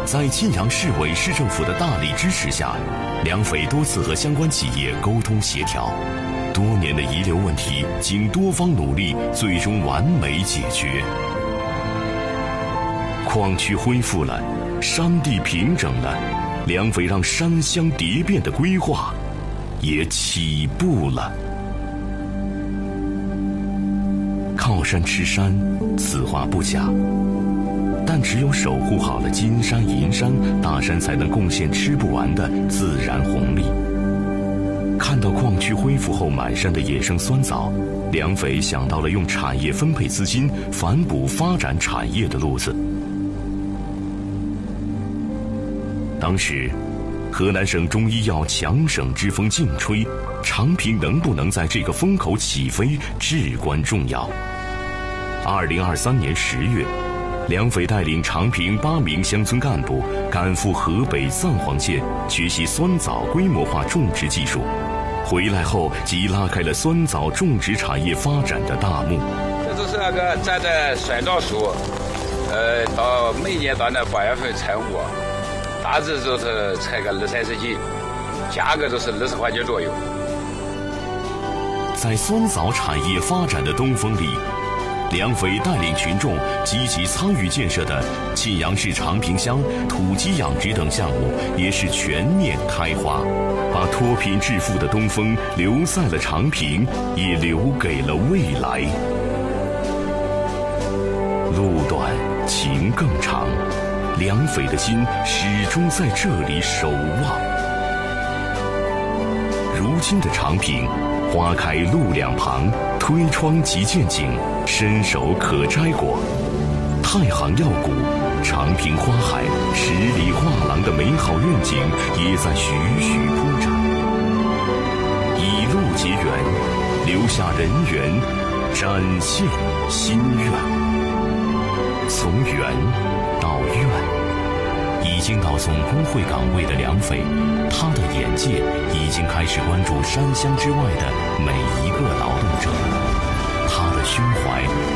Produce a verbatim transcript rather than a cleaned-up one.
在沁阳市委市政府的大力支持下，梁匪多次和相关企业沟通协调，多年的遗留问题经多方努力，最终完美解决。矿区恢复了，山地平整了，梁匪让山乡蝶变的规划也起步了。靠山吃山，此话不假。但只有守护好了金山银山，大山才能贡献吃不完的自然红利。看到矿区恢复后满山的野生酸枣，梁匪想到了用产业分配资金反哺发展产业的路子。当时河南省中医药强省之风劲吹，长平能不能在这个风口起飞至关重要。二零二三年十月，梁匪带领长平八名乡村干部赶赴河北藏黄县学习酸枣规模化种植技术，回来后即拉开了酸枣种植产业发展的大幕。 这就是那个摘的酸枣树，呃，到每年到那八月份采物，大致就是采个二三十斤，价格就是二十块钱左右。 在酸枣产业发展的东风里，梁匪带领群众积极参与建设的沁阳市长平乡土鸡养殖等项目也是全面开花，把脱贫致富的东风留在了长平，也留给了未来。路短情更长，梁匪的心始终在这里守望。如今的长平，花开路两旁，推窗即见景，伸手可摘果。太行药谷、长平花海、十里画廊的美好愿景也在徐徐铺展。以路结缘，留下人缘，展现心愿。从缘到愿，已经到总工会岗位的梁匪，他的眼界已经开始关注山乡之外的每一个劳动者，他的胸怀